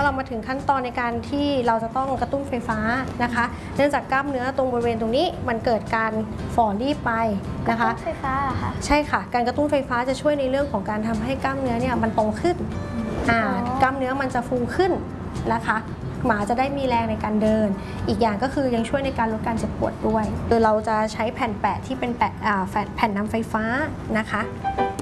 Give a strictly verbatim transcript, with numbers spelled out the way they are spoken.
เรามาถึงขั้นตอนในการที่เราจะต้องกระตุ้นไฟฟ้านะคะเนื่องจากกล้ามเนื้อตรงบริเวณตรงนี้มันเกิดการฝ่อรีบไปนะคะไฟฟ้าเหรอคะใช่ค่ะการกระตุ้นไฟฟ้าจะช่วยในเรื่องของการทำให้กล้ามเนื้อเนี่ยมันโตขึ้นอ่ากล้ามเนื้อมันจะฟูขึ้นนะคะหมาจะได้มีแรงในการเดินอีกอย่างก็คือยังช่วยในการลดการเจ็บปวดด้วยโดยเราจะใช้แผ่นแปะที่เป็นแปะแผ่นนำไฟฟ้านะคะ